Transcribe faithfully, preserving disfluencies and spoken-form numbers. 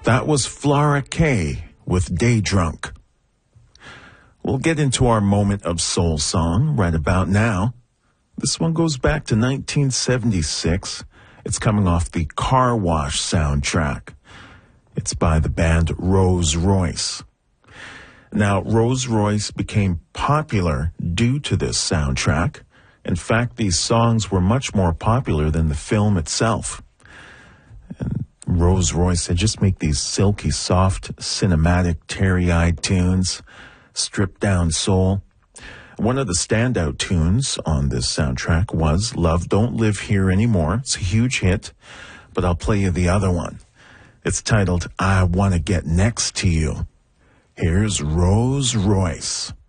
That was Flora Kay with Day Drunk. We'll get into our moment of soul song right about now. This one goes back to nineteen seventy-six. It's coming off the Car Wash soundtrack. It's by the band Rose Royce. Now, Rose Royce became popular due to this soundtrack. In fact, these songs were much more popular than the film itself. And Rose Royce, they just make these silky, soft, cinematic, teary-eyed tunes, stripped-down soul. One of the standout tunes on this soundtrack was Love Don't Live Here Anymore. It's a huge hit, but I'll play you the other one. It's titled I Want to Get Next to You. Here's Rose Royce.